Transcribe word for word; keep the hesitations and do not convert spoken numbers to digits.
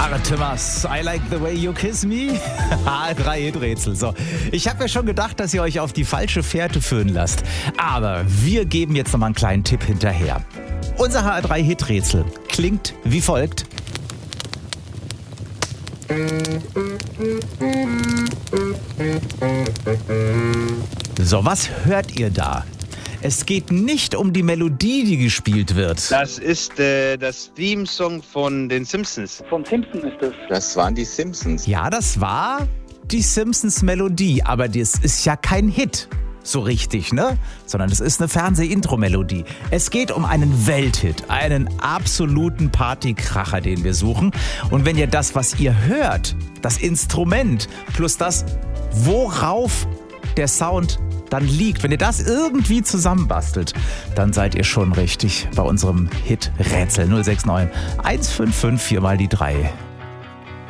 Artemas, I like the way you kiss me. H drei Hiträtsel. So, ich habe ja schon gedacht, dass ihr euch auf die falsche Fährte führen lasst. Aber wir geben jetzt noch mal einen kleinen Tipp hinterher. Unser H drei Hiträtsel klingt wie folgt. So, was hört ihr da? Es geht nicht um die Melodie, die gespielt wird. Das ist äh, das Theme-Song von den Simpsons. Von Simpsons ist das. Das waren die Simpsons. Ja, das war die Simpsons-Melodie, aber das ist ja kein Hit, so richtig, ne? Sondern es ist eine Fernseh-Intro-Melodie. Es geht um einen Welthit, einen absoluten Partykracher, den wir suchen. Und wenn ihr das, was ihr hört, das Instrument plus das, worauf der Sound dann liegt, wenn ihr das irgendwie zusammenbastelt, dann seid ihr schon richtig bei unserem Hit-Rätsel null sechs neun eins fünf fünf vier mal die drei.